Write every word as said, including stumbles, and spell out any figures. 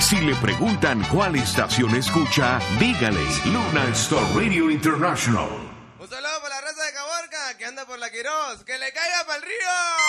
Si le preguntan cuál estación escucha, dígale Luna Star Radio International. Un saludo para la raza de Caborca que anda por la Quirós. ¡Que le caiga para el río!